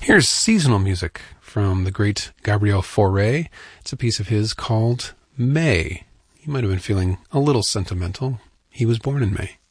Here's seasonal music from the great Gabriel Fauré. It's a piece of his called May. He might have been feeling a little sentimental. He was born in May.